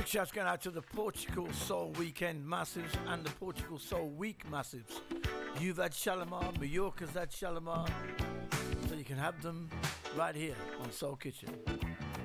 Big shouts going out to the Portugal Soul Weekend Massives and the Portugal Soul Week Massives. You've had Shalimar, Mallorca's had Shalimar, so you can have them right here on Soul Kitchen.